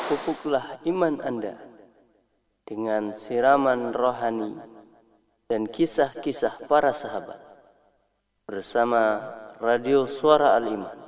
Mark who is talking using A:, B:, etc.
A: pupuklah iman Anda dengan siraman rohani dan kisah-kisah para sahabat bersama Radio Suara Al-Iman.